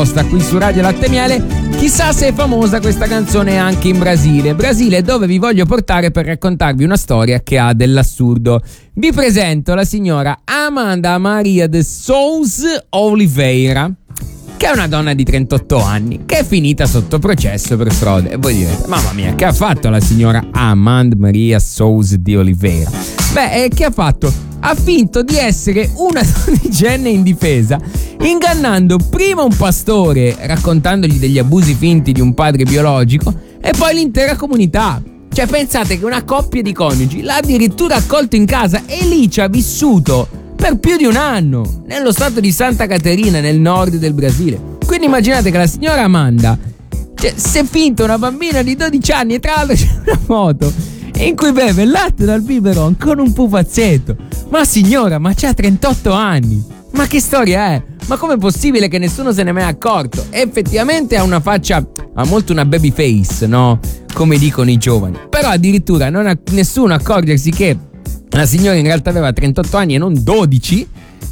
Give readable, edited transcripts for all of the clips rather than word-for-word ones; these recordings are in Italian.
proposta qui su Radio Latte Miele. Chissà se è famosa questa canzone anche in Brasile. Brasile dove vi voglio portare per raccontarvi una storia che ha dell'assurdo. Vi presento la signora Amanda Maria de Souza Oliveira, che è una donna di 38 anni che è finita sotto processo per frode. E voi direte, mamma mia, che ha fatto la signora Amanda Maria Souza di Oliveira? Beh, che ha fatto? Ha finto di essere una dodicenne indifesa, ingannando prima un pastore raccontandogli degli abusi finti di un padre biologico e poi l'intera comunità. Cioè, pensate che una coppia di coniugi l'ha addirittura accolto in casa e lì ci ha vissuto per più di un anno, nello stato di Santa Caterina, nel nord del Brasile. Quindi immaginate che la signora Amanda si è finta una bambina di 12 anni e tra l'altro c'è una foto in cui beve il latte dal biberon con un pupazzetto. Ma signora, ma c'ha 38 anni! Ma che storia è? Ma com'è possibile che nessuno se ne è mai accorto? Effettivamente ha una faccia, ha molto una baby face, no? Come dicono i giovani. Però addirittura non ha nessuno accorgersi che la signora in realtà aveva 38 anni e non 12.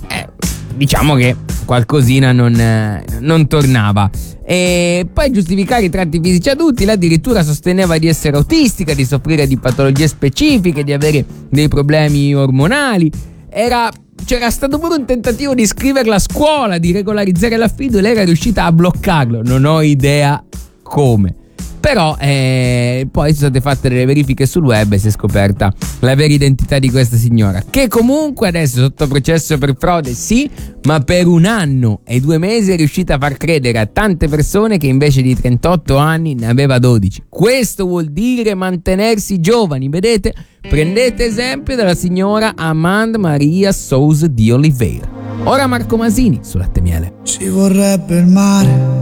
Diciamo che qualcosina non tornava. E poi giustificare i tratti fisici adulti, lei addirittura sosteneva di essere autistica, di soffrire di patologie specifiche, di avere dei problemi ormonali. C'era stato pure un tentativo di iscriverla a scuola, di regolarizzare l'affido, e lei era riuscita a bloccarlo. Non ho idea come. Però poi sono state fatte delle verifiche sul web e si è scoperta la vera identità di questa signora, che comunque adesso è sotto processo per frode, sì, ma per 1 anno e 2 mesi è riuscita a far credere a tante persone che invece di 38 anni ne aveva 12. Questo vuol dire mantenersi giovani, vedete? Prendete esempio dalla signora Amanda Maria Souza di Oliveira. Ora Marco Masini su Latte Miele. Ci vorrebbe il mare